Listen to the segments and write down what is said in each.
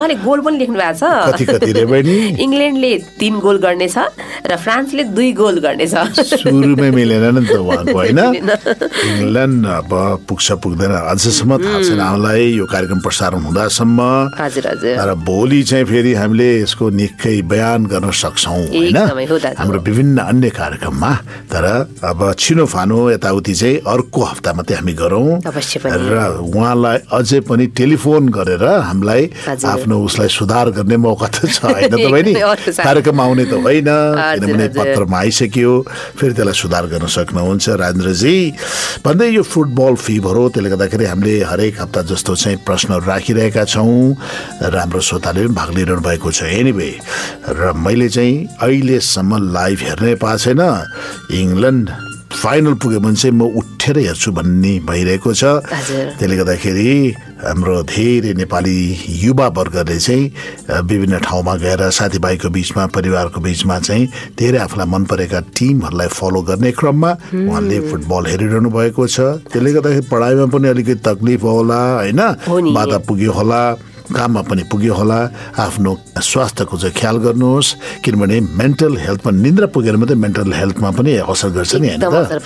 उहाँले गोल पनि लेख्नु भएको छ। कति रे बहिनी? इङ्ल्यान्डले 3 गोल गर्नेछ र फ्रान्सले 2 गोल गर्नेछ। सुरुमै मिलेन नि त उहाँको, होइन? इङ्ल्यान्ड अब पुग्छ पुग्दैन अझसम्म थाहा छैन हामीलाई, यो कार्यक्रम प्रसारण हुँदासम्म। हजुर हजुर। र भोलि चाहिँ फेरि हामीले यसको निकै बयान गर्न सक्छौँ, होइन? हाम्रो विभिन्न अन्य कार्यक्रममा। तर अब छिनोफानो यताउति चाहिँ अर्को हप्ता मात्रै हामी गरौँ र उहाँलाई अझै पनि टेलिफोन गरेर हामीलाई आफ्नो उसलाई सुधार गर्ने मौका त छ, होइन त बहिनी? कार्यक्रम आउने त होइन, किनभने पत्रमा आइसक्यो, फेरि त्यसलाई सुधार गर्न सक्नुहुन्छ राजेन्द्रजी भन्दै। यो फुटबल फिभर हो, त्यसले गर्दाखेरि हामीले हरेक हप्ता जस्तो चाहिँ प्रश्नहरू राखिरहेका छौँ र हाम्रो श्रोताले पनि भाग लिइरहनु भएको छ। एनिवे, र मैले चाहिँ अहिलेसम्म लाइभ हेर्नै पाएको छैन। इङ्ल्यान्ड फाइनल पुग्यो भने चाहिँ म उठेर हेर्छु भन्ने भइरहेको छ। त्यसले गर्दाखेरि हाम्रो धेरै नेपाली युवा वर्गले चाहिँ विभिन्न ठाउँमा गएर साथीभाइको बिचमा, परिवारको बिचमा चाहिँ धेरै आफूलाई मन परेका टिमहरूलाई फलो गर्ने क्रममा उहाँले फुटबल हेरिरहनु भएको छ। त्यसले गर्दाखेरि पढाइमा पनि अलिकति तकलिफ होला, होइन? बाधा पुग्यो होला, काममा पनि पुग्यो होला। आफ्नो स्वास्थ्यको चाहिँ ख्याल गर्नुहोस्, किनभने मेन्टल हेल्थमा निन्द्रा पुगेर मात्रै मेन्टल हेल्थमा पनि असर गर्छ नि, होइन त?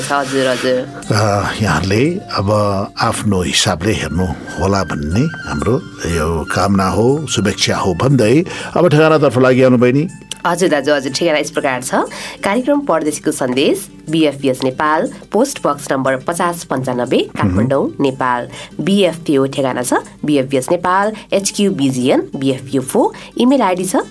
यहाँहरूले अब आफ्नो हिसाबले हेर्नु होला भन्ने हाम्रो यो कामना हो, शुभेच्छा हो भन्दै अब ठेगानातर्फ लागि आउनु बहिनी। हजुर दाजु, हजुर। ठेगाना यस प्रकार छ। कार्यक्रम परदेशीको सन्देश, BFPS Nepal, post box number 5095 Kathmandu Nepal. BFPO ठेगाना छ BFPS Nepal, HQ BGN BFPO 4। Email ID छ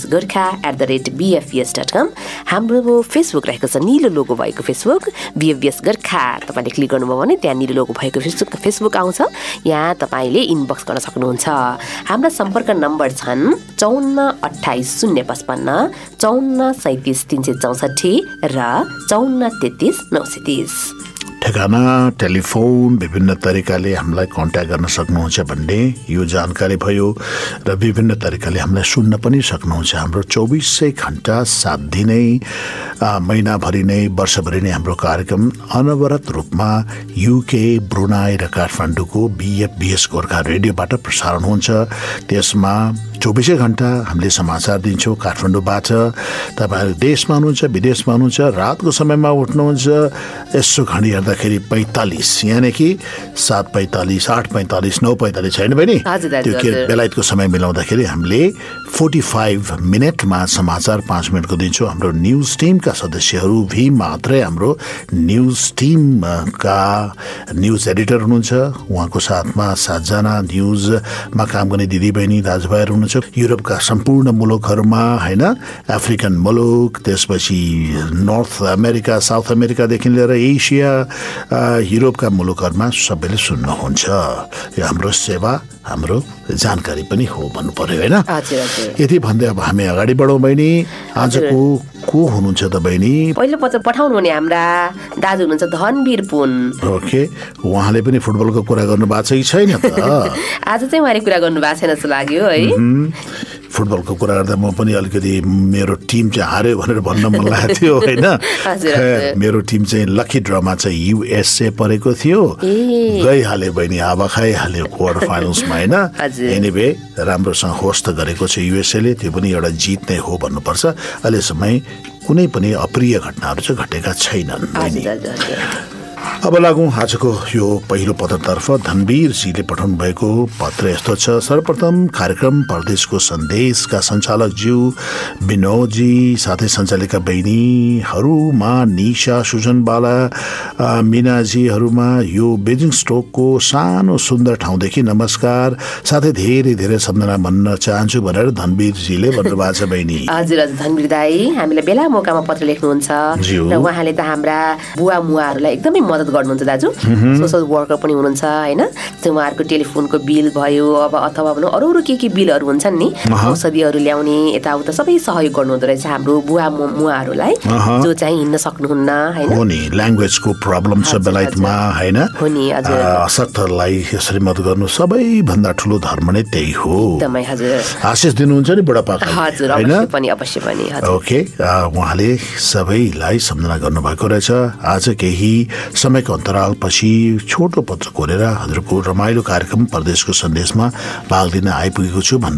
bfpsgorkha@bfps.com। हाम्रो फेसबुक रहेको छ, निलो लोगो भएको फेसबुक BFPS गोर्खा। तपाईँले क्लिक गर्नुभयो भने त्यहाँ निलो लोगो भएको फेसबुक आउँछ, यहाँ तपाईँले इनबक्स गर्न सक्नुहुन्छ। हाम्रा सम्पर्क नम्बर छन् 54 28 055, 54 37 364 र 54 33 930। ठेगाना, टेलिफोन, विभिन्न तरिकाले हामीलाई कन्ट्याक्ट गर्न सक्नुहुन्छ भन्ने यो जानकारी भयो र विभिन्न तरिकाले हामीलाई सुन्न पनि सक्नुहुन्छ। हाम्रो 24 घण्टा 7 दिनै, महिनाभरि नै, वर्षभरि नै हाम्रो कार्यक्रम अनवरत रूपमा UK, ब्रुनाई र काठमाडौँको BFBS गोर्खा रेडियोबाट प्रसारण हुन्छ। त्यसमा 24 घण्टा हामीले समाचार दिन्छौँ काठमाडौँबाट। तपाईँहरू देशमा हुनुहुन्छ, विदेशमा हुनुहुन्छ, रातको समयमा उठ्नुहुन्छ, यसो घडी हेर्दाखेरि 45, यानि कि 7:45, 8:45, 9:45 छैन बहिनी? त्यो बेलायतको समय मिलाउँदाखेरि हामीले 45 मिनटमा समाचार 5 मिनटको दिन्छौँ। हाम्रो न्युज टिमका सदस्यहरू मात्रै हाम्रो न्युज टिमका न्युज एडिटर हुनुहुन्छ, उहाँको साथमा 7 जना न्युजमा काम गर्ने दिदीबहिनी दाजुभाइहरू हुनुहुन्छ। युरोपका सम्पूर्ण मुलुकहरूमा, होइन? अफ्रिकन मुलुक, त्यसपछि नर्थ अमेरिका, साउथ अमेरिकादेखि लिएर एसिया, युरोपका मुलुकहरूमा सबैले सुन्नुहुन्छ। यो हाम्रो सेवा, हाम्रो जानकारी पनि हो भन्नु पर्यो, होइन? यति भन्दै अब हामी अगाडि बढौँ बहिनी। आजको को हुनुहुन्छ त बहिनी? पहिलो पत्र पठाउनु भने हाम्रा दाजु हुनुहुन्छ धनवीर पुन। ओके, उहाँले पनि फुटबलको कुरा गर्नु भएको छ कि छैन त? आज चाहिँ उहाँले कुरा गर्नु भएको छैन जस्तो लाग्यो, है? फुटबलको कुरा गर्दा म पनि अलिकति मेरो टिम चाहिँ हार्यो भनेर भन्न मन लागेको थियो, होइन? मेरो टिम चाहिँ लकी ड्रमा चाहिँ USA परेको थियो, गइहाल्यो बहिनी, हावा खाइहाल्यो क्वार्टर फाइनल्समा, होइन? एनिवे, राम्रोसँग होस्ट गरेको छ USA ले, त्यो पनि एउटा जित नै हो भन्नुपर्छ। अहिलेसम्म कुनै पनि अप्रिय घटनाहरू चाहिँ घटेका छैनन्। अब लागौँ आजको यो पहिलो पत्रतर्फ। धनवीरजीले पठाउनु भएको पत्र यस्तो छ। सर्वप्रथम कार्यक्रम परदेशको सन्देशका सञ्चालकज्यू विनोदजी, साथै सञ्चालिका बहिनीहरूमा निशा, सुजन बाला, मिनाजीहरूमा यो बेजिङ स्टोकको सानो सुन्दर ठाउँदेखि नमस्कार, साथै धेरै धेरै सम्झना भन्न चाहन्छु भनेर धनवीरजीले भन्नुभएको छ बहिनी। हजुर हजुर, धनवीर दाई हामीलाई बेला मौकामा पत्र लेख्नुहुन्छ र उहाँले त हाम्रा बुवा मुवाहरूलाई एकदमै मद्दत गर्नुहुन्छ दाजु। सोसल वर्कर पनि हुनुहुन्छ, होइन? उहाँहरूको टेलिफोनको बिल भयो, अब अथवा भनौँ अरू के बिलहरू हुन्छन् नि, औषधिहरू ल्याउने यताउता सबै सहयोग गर्नुहुँदो रहेछ हाम्रो बुवा मुवाहरूलाई, जो चाहिँ हिँड्न सक्नुहुन्न, होइन? हो नि, ल्याङ्ग्वेजको प्रब्लम छ बेलायतमा, होइन? हो नि, हजुर। असक्तहरूलाई यसरी मद्दत गर्नु सबैभन्दा ठुलो धर्म नै त्यही हो। एकदमै, हजुर। आशिष दिनुहुन्छ नि बुढापाका, हजुर, अवश्य पनि। ओके, उहाँले सबैलाई सम्झना गर्नुभएको रहेछ। आज केही समयको अन्तरालपछि छोटो पत्र कोरेर हजुरको रमाइलो कार्यक्रम परदेशको सन्देशमा भाग लिन आइपुगेको छु भन्नु